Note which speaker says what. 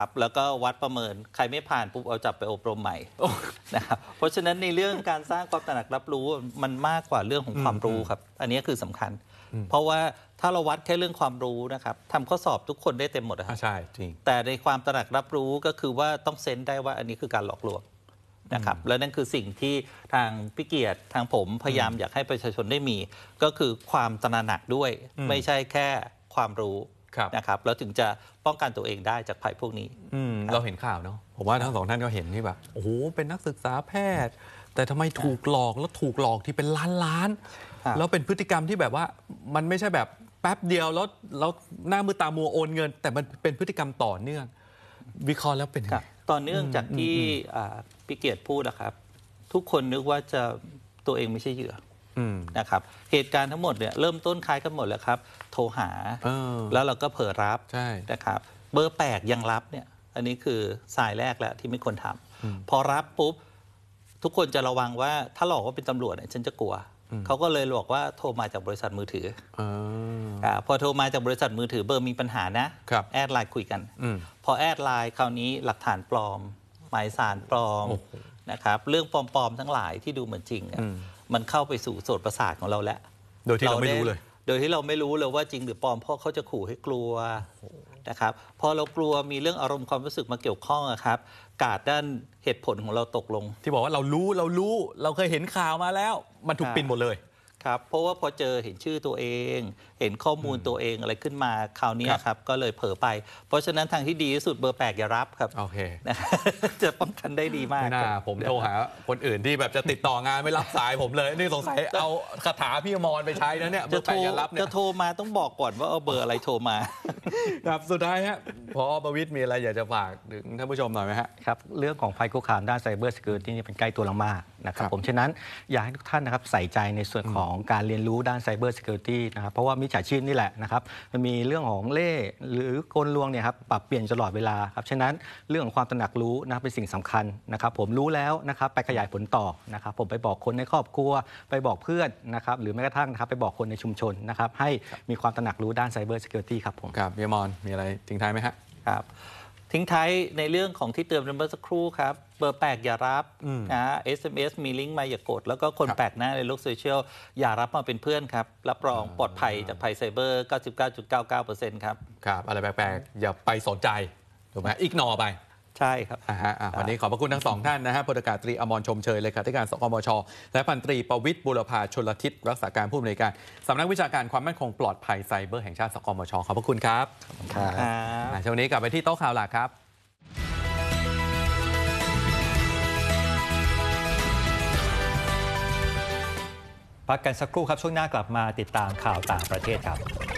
Speaker 1: ครับแล้วก็วัดประเมินใครไม่ผ่านปุ๊บเอาจับไปอบรมใหม่นะครับเพราะฉะนั้นในเรื่องการสร้างความตระหนักรับรู้มันมากกว่าเรื่องของความรู้ครับอันนี้คือสำคัญเพราะว่าถ้าเราวัดแค่เรื่องความรู้นะครับทำข้อสอบทุกคนได้เต็มหมดครับ
Speaker 2: ใช่จริง
Speaker 1: แต่ในความตระหนักรับรู้ก็คือว่าต้องเซนส์ได้ว่าอันนี้คือการหลอกลวงนะครับและนั่นคือสิ่งที่ทางพี่เกียรติทางผมพยายามอยากให้ประชาชนได้มีก็คือความตระหนักด้วยไม่ใช่แค่ความรู้นะครับแล้วถึงจะป้องกันตัวเองได้จากภัยพวกนี้
Speaker 2: เราเห็นข่าวเนาะผมว่าทั้งสองท่านก็เห็นที่แบบโอ้โหเป็นนักศึกษาแพทย์แต่ทำไมถูกหลอกแล้วถูกหลอกที่เป็นล้านแล้วเป็นพฤติกรรมที่แบบว่ามันไม่ใช่แบบแป๊บเดียวแล้วหน้ามือตามัวโอนเงินแต่มันเป็นพฤติกรรมต่อเนื่องวิเคราะห์แล้วเป็นไง
Speaker 1: ต่อเนื่องจากที่พี่เกียรติพูดนะครับทุกคนนึกว่าจะตัวเองไม่ใช่เหยื่อนะครับเหตุการณ์ทั้งหมดเนี่ยเริ่มต้นคล้ายกันหมดแล้วครับโทรหาแล้วเราก็เผลอรับนะครับเบอร์แปลกยังรับเนี่ยอันนี้คือสายแรกแล้วที่ไม่ควรทำพอรับปุ๊บทุกคนจะระวังว่าถ้าหลอกว่าเป็นตำรวจเนี่ยฉันจะกลัวเขาก็เลยบอกว่าโทรมาจากบริษัทมือถือพอโทรมาจากบริษัทมือถือเบอร์มีปัญหานะแอดไลน์คุยกันพอแอดไลน์คราวนี้หลักฐานปลอมหมายสารปลอมนะครับเรื่องปลอมๆทั้งหลายที่ดูเหมือนจริงมันเข้าไปสู่โสตประสาทของเราแล้ว
Speaker 2: โดยที่เราไม่รู้เลย
Speaker 1: โดยที่เราไม่รู้เลยว่าจริงหรือปลอมเพราะเขาจะขู่ให้กลัวนะครับพอเรากลัวมีเรื่องอารมณ์ความรู้สึกมาเกี่ยวข้องครับกาดด้านเหตุผลของเราตกลง
Speaker 2: ที่บอกว่าเราเคยเห็นข่าวมาแล้วมันถูกปิดหมดเลย
Speaker 1: ครับเพราะว่าพอเจอเห็นชื่อตัวเองเห็นข้อมูลตัวเองอะไรขึ้นมาคราวนี้ครับก็เลยเผลอไปเพราะฉะนั้นทางที่ดีที่สุดเบอร์แปลกอย่ารับครับ
Speaker 2: โอเค
Speaker 1: จะป้องกันได้ดีมาก
Speaker 2: ไม่น่าผมโทรหาคนอื่นที่แบบจะติดต่องานไม่รับสายผมเลยนี่สงสัยเอาคาถาพี่อมรไปใช้นะเนี่ยเบอร์แปลกอย่ารับเนี่ย
Speaker 1: จะโทรมาต้องบอกก่อนว่าเอาเบอร์อะไรโทรมา
Speaker 2: ครับสุดท้ายฮะผอ.ประวิตรมีอะไรอยากจะฝากถึงท่านผู้ชมหน่อยไหมฮะ
Speaker 3: ครับเรื่องของภัยคุกคามด้านไซเบอร์ซิเคียวริตี้นี่เป็นใกล้ตัวเรามากนะครับผมฉะนั้นอยากให้ทุกท่านนะครับใส่ใจในส่วนของการเรียนรู้ด้านไซเบอร์ซิเคียวริตี้นะครับเพราะว่ามิจฉาชีพนี่แหละนะครับมันมีเรื่องของเล่ห์หรือกลลวงเนี่ยครับปรับเปลี่ยนตลอดเวลาครับฉะนั้นเรื่องของความตระหนักรู้นะเป็นสิ่งสำคัญนะครับผมรู้แล้วนะครับไปขยายผลต่อนะครับผมไปบอกคนในครอบครัวไปบอกเพื่อนนะครับหรือแม้กระทั่งนะครับไปบอกคนในชุมชนนะครับให้มีความตระหนักรู้ด้านไซเบอร์ซิเคียวริตี้ครับผม
Speaker 2: ครับพี่อมรมีอะไรทิ้งท้ายไหมฮะ
Speaker 1: ครับทิ้งท้ายในเรื่องของที่เตือนเมื่อสักครู่ครับเบอร์แปลกอย่ารับนะ SMS มีลิงก์มาอย่ากดแล้วก็คนแปลกหน้าในโลกโซเชียลอย่ารับมาเป็นเพื่อนครับรับรองปลอดภัยจากภัยไซเบอร์ 99.99% ครับ
Speaker 2: ครับอะไรแปลกๆอย่าไปสนใจถูกไหมอิกนอไป
Speaker 1: ใช่ครับ
Speaker 2: วันนี้ขอบพระคุณทั้งสองท่านนะฮะพลอากาศตรีอมรชมเชยเลขาธิการสกมชและพันตรีประวิตรบุรพาชลทิศรักษาการผู้อำนวยการสำนักวิชาการความมั่นคงปลอดภัยไซเบอร์แห่งชาติสกมชขอบพระคุณครับช่วงนี้กลับไปที่โต๊ะข่าวหลักครับ
Speaker 4: พักกันสักครู่ครับช่วงหน้ากลับมาติดตามข่าวต่างประเทศครับ